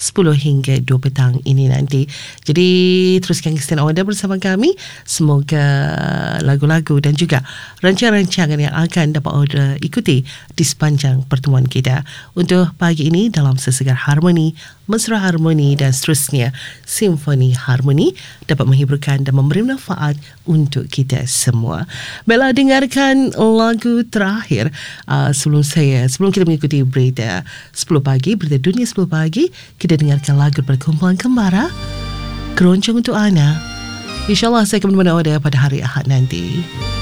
10 hingga 2 petang ini nanti. Jadi teruskan stand order bersama kami. Semoga lagu-lagu dan juga rancangan-rancangan yang akan dapat order ikuti di sepanjang pertemuan kita. Untuk pagi ini dalam Sesegar Harmoni, Mesra Harmoni dan seterusnya, Simfoni Harmoni dapat menghiburkan dan memberi manfaat untuk kita semua. Baiklah, dengarkan lagu terakhir sebelum kita mengikuti berita 10 pagi, berita dunia 10 pagi. Kita dengarkan lagu Perkumpulan Kembara, Keroncong untuk Ana. InsyaAllah saya akan menemani anda pada hari Ahad nanti.